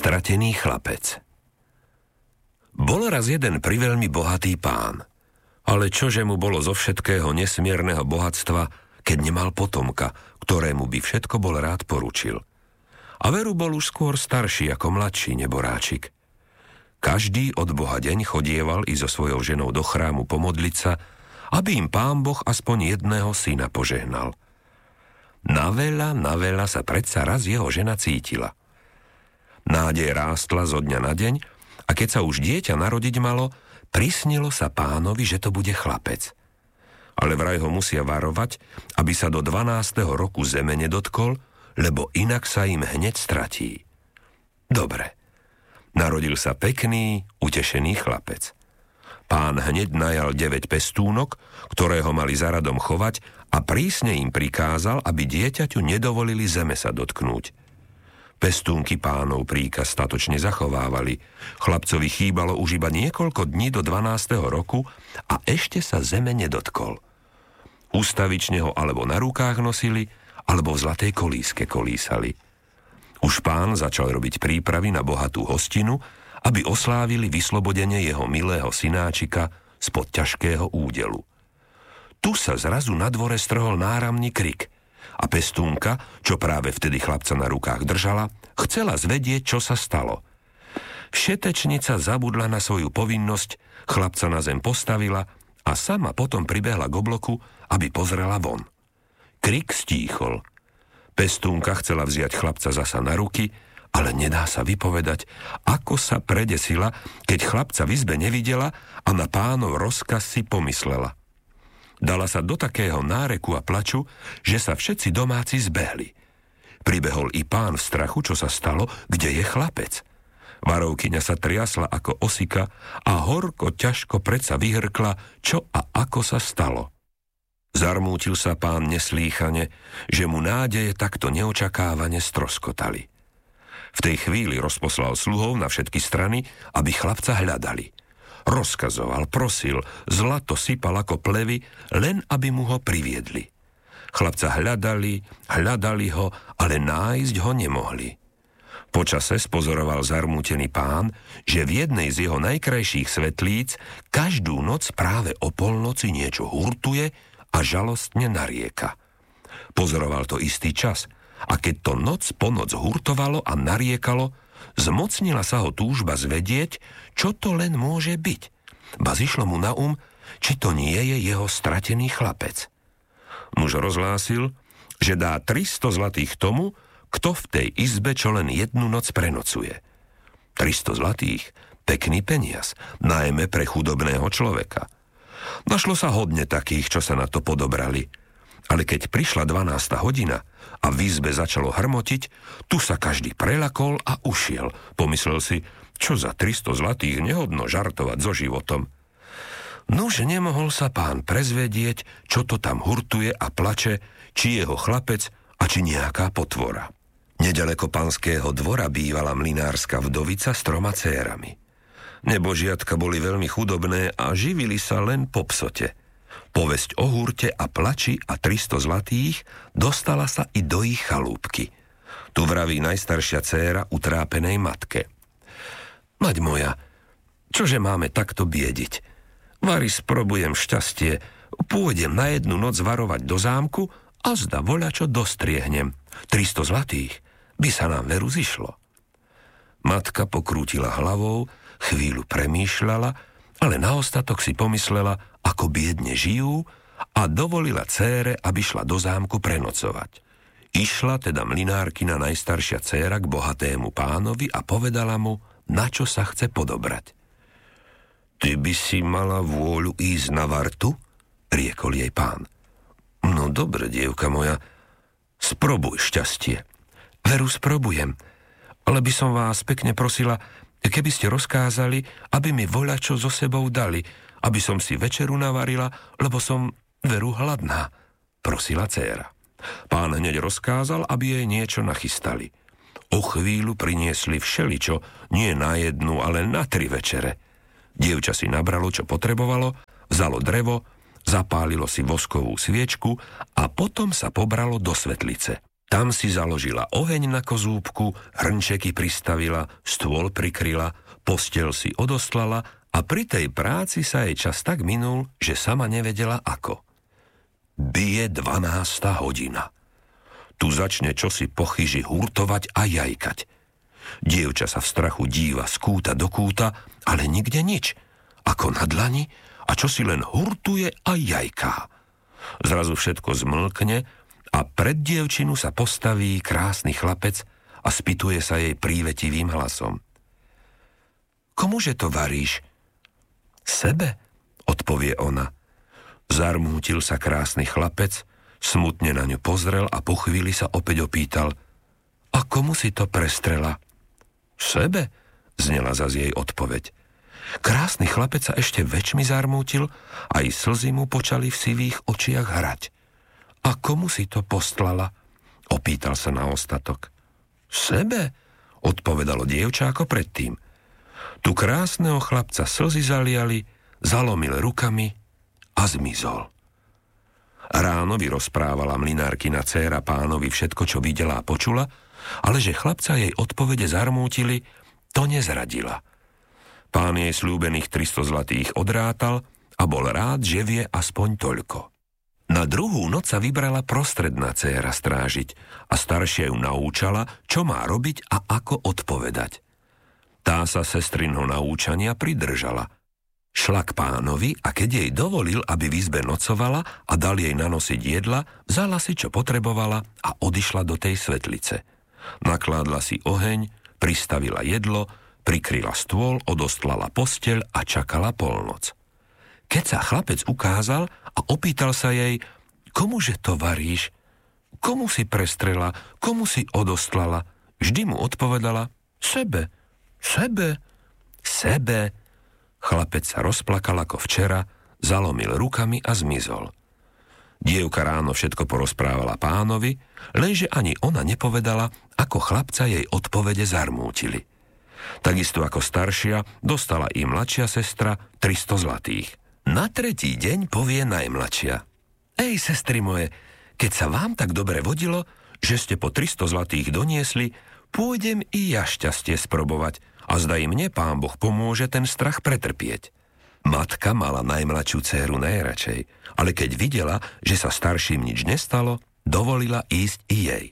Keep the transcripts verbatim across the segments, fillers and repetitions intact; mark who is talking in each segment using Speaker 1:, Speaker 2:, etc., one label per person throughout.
Speaker 1: Stratený chlapec. Bol raz jeden priveľmi bohatý pán, ale čože mu bolo zo všetkého nesmierneho bohatstva, keď nemal potomka, ktorému by všetko bol rád poručil. A veru bol už skôr starší ako mladší neboráčik. Každý od Boha deň chodieval i so svojou ženou do chrámu pomodliť sa, aby im Pán Boh aspoň jedného syna požehnal. Naveľa, naveľa sa predsa raz jeho žena cítila. Nádej rástla zo dňa na deň a keď sa už dieťa narodiť malo, prisnilo sa pánovi, že to bude chlapec. Ale vraj ho musia varovať, aby sa do dvanásteho roku zeme nedotkol, lebo inak sa im hneď stratí. Dobre. Narodil sa pekný, utešený chlapec. Pán hneď najal deväť pestúnok, ktoré ho mali za radom chovať a prísne im prikázal, aby dieťaťu nedovolili zeme sa dotknúť. Pestúnky pánov príkaz statočne zachovávali. Chlapcovi chýbalo už iba niekoľko dní do dvanásteho roku a ešte sa zeme nedotkol. Ústavične ho alebo na rukách nosili, alebo v zlatej kolíske kolísali. Už pán začal robiť prípravy na bohatú hostinu, aby oslávili vyslobodenie jeho milého synáčika spod ťažkého údelu. Tu sa zrazu na dvore strhol náramný krik a pestúnka, čo práve vtedy chlapca na rukách držala, chcela zvedieť, čo sa stalo. Všetečnica zabudla na svoju povinnosť, chlapca na zem postavila a sama potom pribehla k obloku, aby pozrela von. Krik stíchol. Pestúnka chcela vziať chlapca zasa na ruky, ale nedá sa vypovedať, ako sa predesila, keď chlapca v izbe nevidela a na pánov rozkaz si pomyslela. Dala sa do takého náreku a plaču, že sa všetci domáci zbehli. Pribehol i pán v strachu, čo sa stalo, kde je chlapec. Varovkyňa sa triasla ako osika a horko ťažko predsa vyhrkla, čo a ako sa stalo. Zarmútil sa pán neslýchane, že mu nádeje takto neočakávane stroskotali. V tej chvíli rozposlal sluhov na všetky strany, aby chlapca hľadali. Rozkazoval, prosil, zlato sypal ako plevy, len aby mu ho priviedli. Chlapca hľadali, hľadali ho, ale nájsť ho nemohli. Počase spozoroval zarmútený pán, že v jednej z jeho najkrajších svetlíc každú noc práve o polnoci niečo hurtuje a žalostne narieka. Pozoroval to istý čas a keď to noc po noc hurtovalo a nariekalo, zmocnila sa ho túžba zvedieť, čo to len môže byť. Ba zišlo mu na um, či to nie je jeho stratený chlapec. Muž rozhlásil, že dá tristo zlatých tomu, kto v tej izbe čo len jednu noc prenocuje. tristo zlatých, pekný peniaz, najmä pre chudobného človeka. Našlo sa hodne takých, čo sa na to podobrali. Ale keď prišla dvanásta hodina a v izbe začalo hrmotiť, tu sa každý prelakol a ušiel. Pomyslel si, čo za tristo zlatých nehodno žartovať so životom. Nuž nemohol sa pán prezvedieť, čo to tam hurtuje a plače, či jeho chlapec a či nejaká potvora. Nedaleko panského dvora bývala mlynárska vdovica s troma cérami. Nebožiatka boli veľmi chudobné a živili sa len po psote. Povesť o hurte a plači a tristo zlatých dostala sa i do ich chalúbky. Tu vraví najstaršia dcéra utrápenej matke. Mať moja, čože máme takto biediť? Vari sprobujem šťastie, pôjdem na jednu noc varovať do zámku a zda voľačo dostriehnem. tristo zlatých by sa nám veru zišlo. Matka pokrútila hlavou, chvíľu premýšľala, ale na ostatok si pomyslela, ako biedne žijú a dovolila dcére, aby šla do zámku prenocovať. Išla teda mlynárkina najstaršia dcéra k bohatému pánovi a povedala mu, na čo sa chce podobrať. Ty by si mala vôľu ísť na vartu? Riekol jej pán. No dobre, dievka moja, sprobuj šťastie. Veru sprobujem, ale by som vás pekne prosila, keby ste rozkázali, aby mi voľačo so sebou dali, aby som si večeru navarila, lebo som veru hladná, prosila dcéra. Pán hneď rozkázal, aby jej niečo nachystali. O chvíľu priniesli všeličo, nie na jednu, ale na tri večere. Dievča si nabralo, čo potrebovalo, vzalo drevo, zapálilo si voskovú sviečku a potom sa pobralo do svetlice. Tam si založila oheň na kozúbku, hrnčeky pristavila, stôl prikryla, posteľ si odostlala a pri tej práci sa jej čas tak minul, že sama nevedela ako. Bije dvanásta hodina. Tu začne čosi po chyži hurtovať a jajkať. Dievča sa v strachu díva z kúta do kúta, ale nikde nič. Ako na dlani a čosi len hurtuje a jajká. Zrazu všetko zmlkne a pred dievčinu sa postaví krásny chlapec a spýtuje sa jej prívetivým hlasom. Komuže to varíš? Sebe, odpovie ona. Zarmútil sa krásny chlapec, smutne na ňu pozrel a po chvíli sa opäť opýtal. A komu si to prestrela? Sebe, znela zas jej odpoveď. Krásny chlapec sa ešte väčšmi zarmútil, aj slzy mu počali v sivých očiach hrať. A komu si to postlala? Opýtal sa na ostatok. Sebe, odpovedalo dievča ako predtým. Tu krásneho chlapca slzy zaliali, zalomil rukami a zmizol. Ráno vyrozprávala mlynárkina dcéra pánovi všetko, čo videla a počula, ale že chlapca jej odpovede zarmútili, to nezradila. Pán jej sľúbených tristo zlatých odrátal a bol rád, že vie aspoň toľko. Na druhú noc sa vybrala prostredná dcéra strážiť a staršia ju naučala, čo má robiť a ako odpovedať. Tá sa sestrinho naučania pridržala. Šla k pánovi a keď jej dovolil, aby v izbe nocovala a dal jej nanosiť jedla, vzala si, čo potrebovala a odišla do tej svetlice. Nakládla si oheň, pristavila jedlo, prikryla stôl, odostlala posteľ a čakala polnoc. Keď sa chlapec ukázal a opýtal sa jej, komuže to varíš? Komu si prestrela? Komu si odostlala? Vždy mu odpovedala, sebe, sebe, sebe. Chlapec sa rozplakal ako včera, zalomil rukami a zmizol. Dievka ráno všetko porozprávala pánovi, lenže ani ona nepovedala, ako chlapca jej odpovede zarmútili. Takisto ako staršia, dostala i mladšia sestra tristo zlatých. Na tretí deň povie najmladšia. Ej, sestry moje, keď sa vám tak dobre vodilo, že ste po tristo zlatých doniesli, pôjdem i ja šťastie sprobovať a zdaj mne Pán Boh pomôže ten strach pretrpieť. Matka mala najmladšiu dcéru najradšej, ale keď videla, že sa starším nič nestalo, dovolila ísť i jej.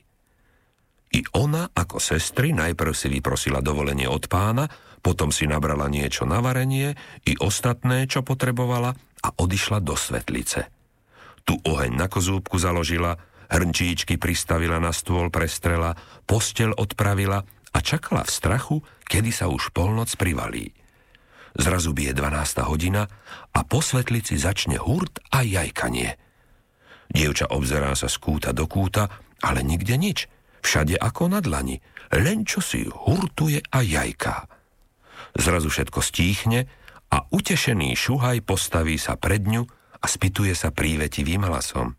Speaker 1: I ona, ako sestry, najprv si vyprosila dovolenie od pána, potom si nabrala niečo na varenie i ostatné, čo potrebovala a odišla do svetlice. Tu oheň na kozúbku založila, hrnčíčky pristavila na stôl prestrela, posteľ odpravila a čakala v strachu, kedy sa už polnoc privalí. Zrazu bije dvanásta hodina a po svetlici začne hurt a jajkanie. Dievča obzerá sa z kúta do kúta, ale nikde nič. Všade ako na dlani, len čo si hurtuje a jajká. Zrazu všetko stíchne a utešený šuhaj postaví sa pred ňu a spýtuje sa prívetivým hlasom.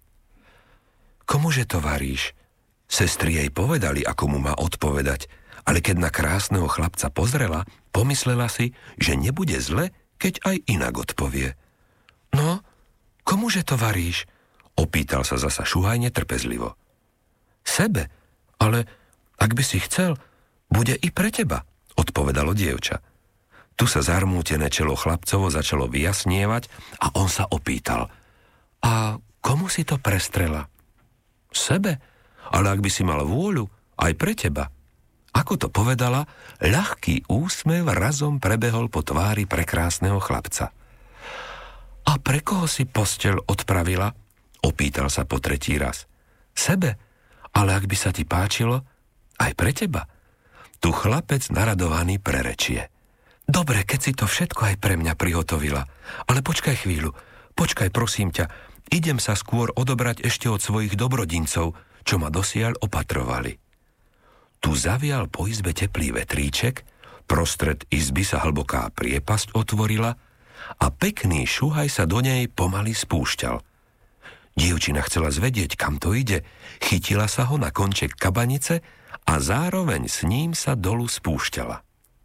Speaker 1: Komuže to varíš? Sestry jej povedali, ako mu má odpovedať, ale keď na krásneho chlapca pozrela, pomyslela si, že nebude zle, keď aj inak odpovie. No, komuže to varíš? Opýtal sa zasa šuhaj netrpezlivo. Sebe, ale ak by si chcel, bude i pre teba, odpovedalo dievča. Tu sa zarmútené čelo chlapcovo začalo vyjasnievať a on sa opýtal. A komu si to prestrela? Sebe, ale ak by si mal vôľu, aj pre teba. Ako to povedala, ľahký úsmev razom prebehol po tvári prekrásneho chlapca. A pre koho si posteľ odpravila? Opýtal sa po tretí raz. Sebe, ale ak by sa ti páčilo, aj pre teba. Tu chlapec naradovaný prerečie. Dobre, keď si to všetko aj pre mňa prihotovila, ale počkaj chvíľu, počkaj prosím ťa, idem sa skôr odobrať ešte od svojich dobrodincov, čo ma dosiaľ opatrovali. Tu zavial po izbe teplý vetríček, prostred izby sa hlboká priepasť otvorila a pekný šuhaj sa do nej pomaly spúšťal. Dievčina chcela zvedieť, kam to ide, chytila sa ho na konček kabanice a zároveň s ním sa dolu spúšťala.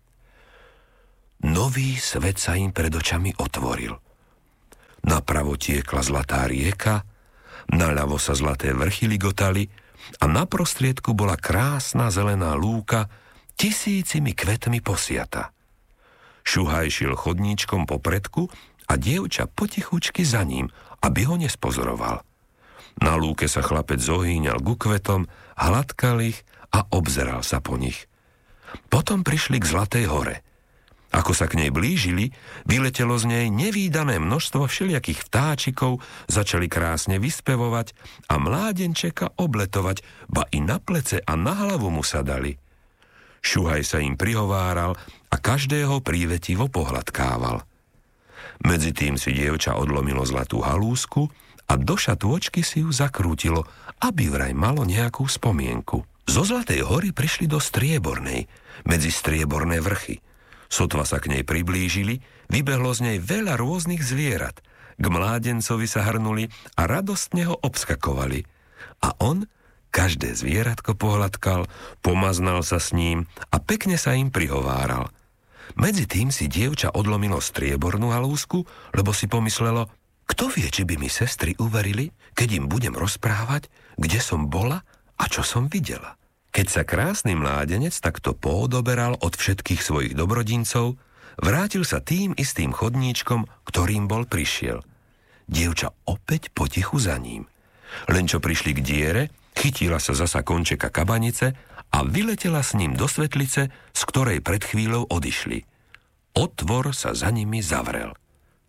Speaker 1: Nový svet sa im pred očami otvoril. Napravo tiekla zlatá rieka, naľavo sa zlaté vrchy ligotali, a na prostriedku bola krásna zelená lúka, tisícimi kvetmi posiata. Šuhaj šiel chodníčkom po predku a dievča potichučky za ním, aby ho nespozoroval. Na lúke sa chlapec zohýňal ku kvetom, hladkal ich a obzeral sa po nich. Potom prišli k Zlatej hore. Ako sa k nej blížili, vyletelo z nej nevídané množstvo všelijakých vtáčikov, začali krásne vyspevovať a mládenčeka obletovať, ba i na plece a na hlavu mu sa dali. Šuhaj sa im prihováral a každého prívetivo pohľadkával. Medzitým si dievča odlomilo zlatú halúsku a do šatôčky si ju zakrútilo, aby vraj malo nejakú spomienku. Zo Zlatej hory prišli do Striebornej, medzi strieborné vrchy. Sotva sa k nej priblížili, vybehlo z nej veľa rôznych zvierat. K mládencovi sa hrnuli a radostne ho obskakovali. A on každé zvieratko pohľadkal, pomaznal sa s ním a pekne sa im prihováral. Medzi tým si dievča odlomilo striebornú halúsku, lebo si pomyslelo, kto vie, či by mi sestry uverili, keď im budem rozprávať, kde som bola a čo som videla. Keď sa krásny mládenec takto poodoberal od všetkých svojich dobrodincov, vrátil sa tým istým chodníčkom, ktorým bol prišiel. Dievča opäť potichu za ním. Len čo prišli k diere, chytila sa zasa končeka kabanice a vyletela s ním do svetlice, z ktorej pred chvíľou odišli. Otvor sa za nimi zavrel.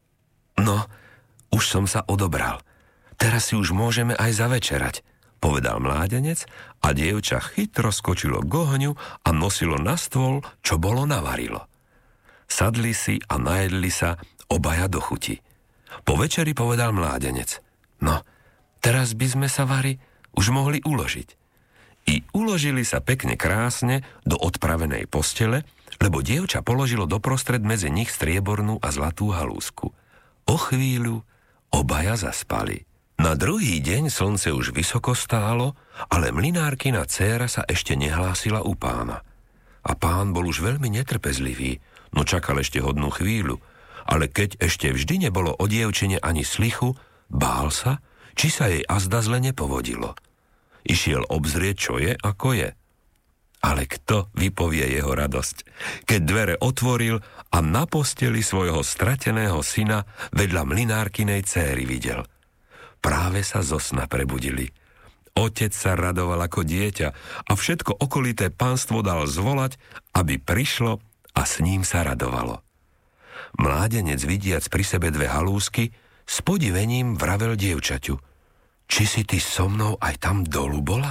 Speaker 1: No, už som sa odobral. Teraz si už môžeme aj zavečerať, povedal mládenec a dievča chytro skočilo k ohňu a nosilo na stôl, čo bolo navarilo. Sadli si a najedli sa obaja do chuti. Po večeri povedal mládenec, no, teraz by sme sa, Vari, už mohli uložiť. I uložili sa pekne krásne do odpravenej postele, lebo dievča položilo doprostred medzi nich striebornú a zlatú halúsku. O chvíľu obaja zaspali. Na druhý deň slnce už vysoko stálo, ale mlynárkina dcéra sa ešte nehlásila u pána. A pán bol už veľmi netrpezlivý, no čakal ešte hodnú chvíľu, ale keď ešte vždy nebolo o dievčine ani slichu, bál sa, či sa jej azda zle nepovodilo. Išiel obzrieť, čo je, ako je. Ale kto vypovie jeho radosť, keď dvere otvoril a na posteli svojho strateného syna vedľa mlynárkinej céry videl. Práve sa zo sna prebudili. Otec sa radoval ako dieťa a všetko okolité pánstvo dal zvolať, aby prišlo a s ním sa radovalo. Mládenec, vidiac pri sebe dve halúsky, s podivením vravel dievčaťu, či si ty so mnou aj tam dolu bola?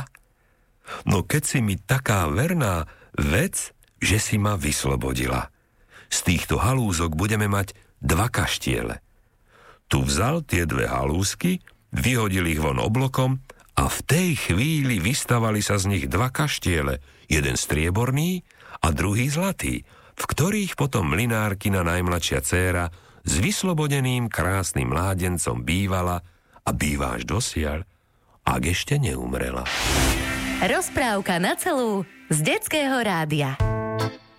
Speaker 1: No keď si mi taká verná, vec, že si ma vyslobodila. Z týchto halúzok budeme mať dva kaštiele. Tu vzal tie dve halúsky, vyhodil ich von oblokom a v tej chvíli vystavali sa z nich dva kaštiele, jeden strieborný a druhý zlatý, v ktorých potom mlynárkina najmladšia dcéra s vyslobodeným krásnym mládencom bývala a býva až dosiaľ, ak ešte neumrela.
Speaker 2: Rozprávka na celú z Detského rádia.